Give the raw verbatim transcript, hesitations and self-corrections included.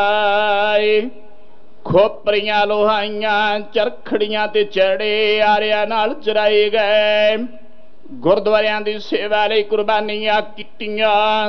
खोपरियां लोहाइयां चरखड़ियां ते चढ़े आरिया नाल चराए गए। गुरुद्वारियां दी सेवा लई कुर्बानियां कीतियां।